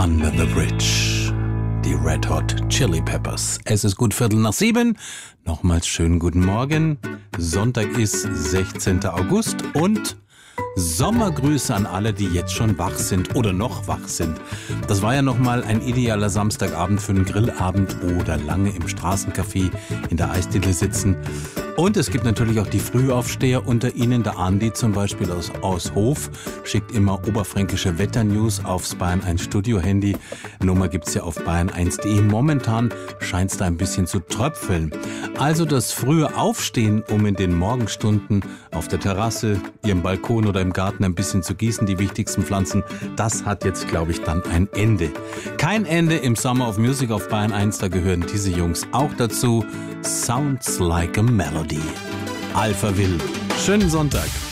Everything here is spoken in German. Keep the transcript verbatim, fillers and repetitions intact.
Under the Bridge. Die Red Hot Chili Peppers. Es ist gut Viertel nach sieben. Nochmals schönen guten Morgen. Sonntag ist sechzehnter August und Sommergrüße an alle, die jetzt schon wach sind oder noch wach sind. Das war ja nochmal ein idealer Samstagabend für einen Grillabend oder lange im Straßencafé in der Eisdiele sitzen. Und es gibt natürlich auch die Frühaufsteher unter Ihnen. Der Andi zum Beispiel aus, aus Hof schickt immer oberfränkische Wetternews aufs Bayern eins Studio-Handy. Nummer gibt's ja auf bayern eins punkt de. Momentan scheint's da ein bisschen zu tröpfeln. Also das frühe Aufstehen, um in den Morgenstunden auf der Terrasse, Ihrem Balkon oder im Garten ein bisschen zu gießen, die wichtigsten Pflanzen, das hat jetzt, glaube ich, dann ein Ende. Kein Ende im Summer of Music auf Bayern eins, da gehören diese Jungs auch dazu. Sounds like a Melody. Alpha Will. Schönen Sonntag.